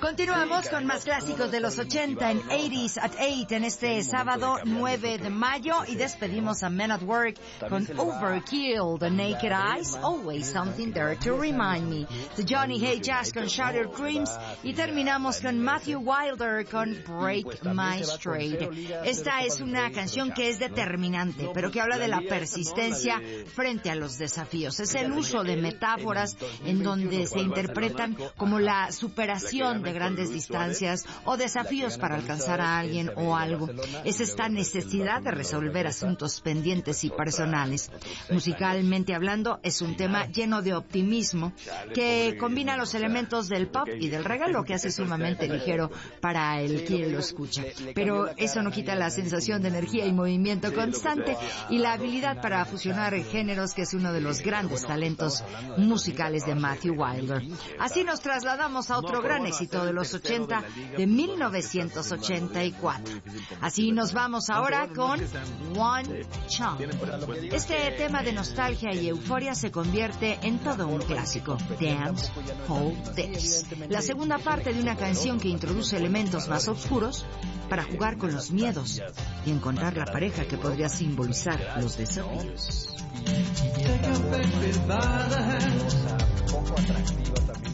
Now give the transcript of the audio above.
Continuamos con más clásicos de los 80 en 80s at 8 en este sábado 9 de mayo y despedimos a Men at Work con Overkill, The Naked Eyes, Always Something There to Remind Me, The Johnny Hay Jazz con Shattered Dreams y terminamos con Matthew Wilder con Break My Stride. Esta es una canción que es determinante, pero que habla de la persistencia frente a los desafíos. Es el uso de metáforas en donde se interpretan como la superación de grandes distancias o desafíos para alcanzar a alguien o algo. Es esta necesidad de resolver asuntos pendientes y personales. Musicalmente hablando, es un tema lleno de optimismo que combina los elementos del pop y del reggae, lo que hace sumamente ligero para el quien lo escucha. Pero eso no quita la sensación de energía y movimiento constante y la habilidad para fusionar géneros, que es uno de los grandes talentos musicales de Matthew Wilder. Así nos trasladamos a otro gran éxito de los 80, de 1984. Así nos vamos ahora con One Chunk. Este tema de nostalgia y euforia se convierte en todo un clásico, Dance Hold This, la segunda parte de una canción que introduce elementos más oscuros para jugar con los miedos y encontrar la pareja que podría simbolizar los desafíos. Poco atractiva también.